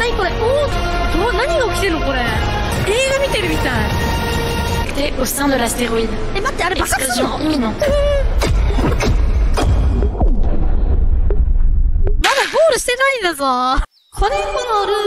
何これ、何が起きてるのこれ。映画見てるみたい。 T'es au sein de l'astéroïde. 待って、あれ爆発するの？ Explosion imminente. まだゴールしてないんだぞ。これものルール